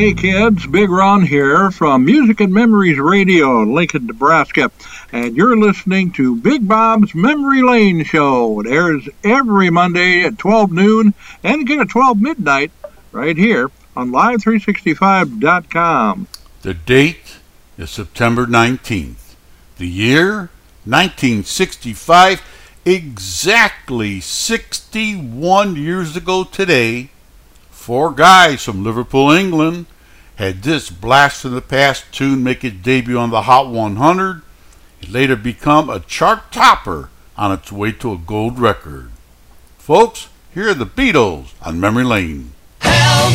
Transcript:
Hey kids, Big Ron here from Music and Memories Radio in Lincoln, Nebraska, and you're listening to Big Bob's Memory Lane Show. It airs every Monday at 12 noon and again at 12 midnight right here on Live365.com. The date is September 19th. The year, 1965, exactly 61 years ago today. Four guys from Liverpool, England, had this blast from the past tune make its debut on the Hot 100. It later become a chart topper on its way to a gold record. Folks, here are the Beatles on Memory Lane.